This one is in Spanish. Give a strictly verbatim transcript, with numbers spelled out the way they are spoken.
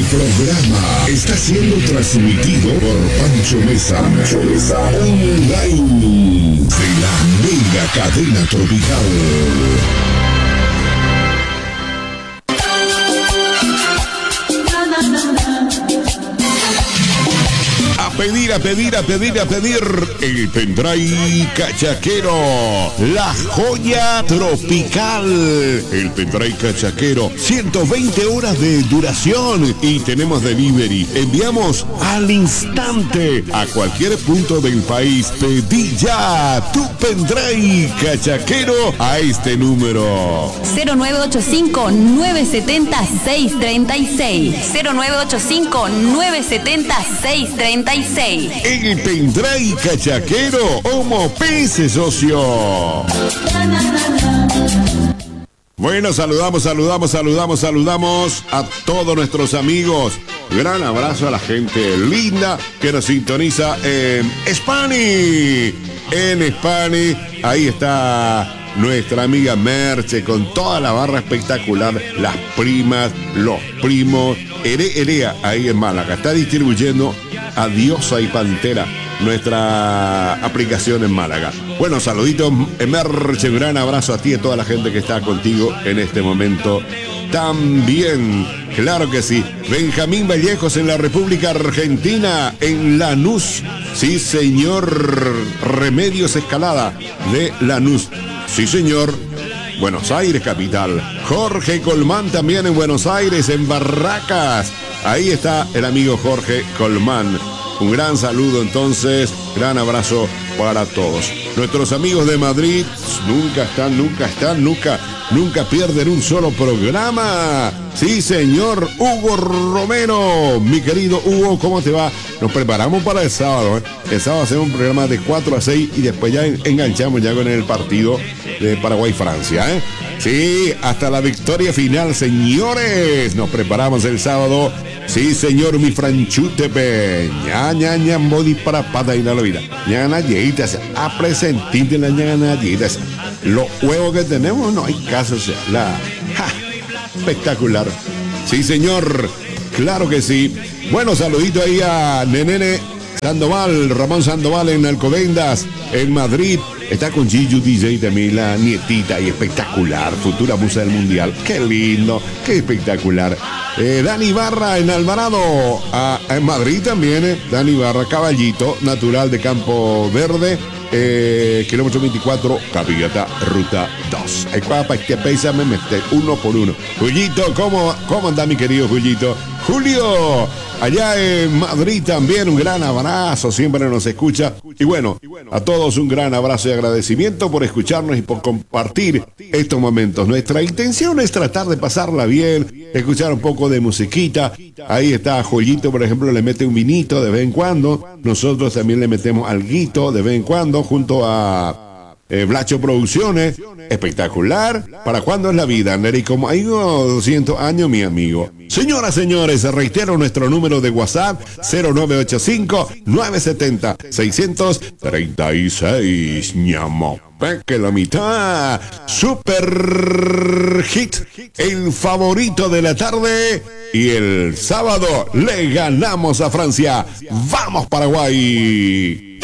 programa está siendo transmitido por Pancho Mesa, Pancho Mesa online de la mega cadena tropical. A pedir, a pedir, a pedir, a pedir el pendrive cachaquero, la joya tropical, el pendrive cachaquero, ciento veinte horas de duración y tenemos delivery. Enviamos al instante a cualquier punto del país. Pedí ya tu pendrive cachaquero a este número cero nueve ocho cinco, nueve siete cero, seis tres seis, cero nueve ocho cinco, nueve siete cero, seis tres seis. El pendrive cachaquero, como pese, socio. Bueno, saludamos, saludamos, saludamos, saludamos a todos nuestros amigos. Gran abrazo a la gente linda que nos sintoniza en Spani. En Spani, ahí está nuestra amiga Merche con toda la barra espectacular, las primas, los primos. Ere, Erea, ahí en Málaga, está distribuyendo a Diosa y Pantera, nuestra aplicación en Málaga. Bueno, saluditos, Merche, un gran abrazo a ti y a toda la gente que está contigo en este momento. También, claro que sí, Benjamín Vallejos en la República Argentina, en Lanús. Sí, señor, Remedios Escalada de Lanús. Sí, señor. Buenos Aires, capital. Jorge Colmán también en Buenos Aires, en Barracas. Ahí está el amigo Jorge Colmán. Un gran saludo entonces, gran abrazo para todos. Nuestros amigos de Madrid nunca están, nunca están, nunca, nunca pierden un solo programa. Sí, señor, Hugo Romero. Mi querido Hugo, ¿cómo te va? Nos preparamos para el sábado, ¿eh? El sábado hacemos un programa de cuatro a seis y después ya enganchamos ya con el partido de Paraguay-Francia, ¿eh? Sí, hasta la victoria final, señores. Nos preparamos el sábado. Sí, señor, mi franchute, ña, ña, ña, body para pata y la vida. Ñana, lleitas, a presentir la ñana, lleitas. Los huevos que tenemos, no hay caso, o sea, la, ja, espectacular. Sí, señor, claro que sí. Bueno, saludito ahí a Nenene Sandoval, Ramón Sandoval en Alcobendas, en Madrid. Está con Gigi D J también, la nietita, y espectacular, futura musa del mundial. Qué lindo, qué espectacular. Eh, Dani Barra en Alvarado, a, en Madrid también, eh, Dani Barra, caballito, natural de Campo Verde, eh, kilómetro veinticuatro, Capillota, ruta dos. El papá, este paisa me mete uno por uno. Jullito, ¿cómo, cómo anda mi querido Jullito? Julio, allá en Madrid también, un gran abrazo, siempre nos escucha. Y bueno, a todos un gran abrazo y agradecimiento por escucharnos y por compartir estos momentos. Nuestra intención es tratar de pasarla bien, escuchar un poco de musiquita. Ahí está Joyito, por ejemplo, le mete un vinito de vez en cuando. Nosotros también le metemos alguito de vez en cuando junto a Eh, Blacho Producciones, espectacular. ¿Para cuándo es la vida, Neri? Como hay unos doscientos años, mi amigo. Señoras, señores, reitero nuestro número de WhatsApp, cero nueve ocho cinco, nueve siete cero, seis tres seis. ñamo, que la mitad. Super hit, el favorito de la tarde. Y el sábado le ganamos a Francia. ¡Vamos, Paraguay!